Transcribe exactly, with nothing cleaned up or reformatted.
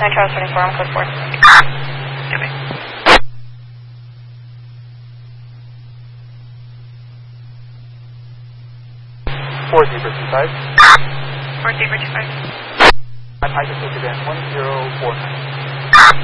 Charles twenty-four on code four. Okay. four Zebra two five. four Zebra two five. I'm I can take it in one zero four nine.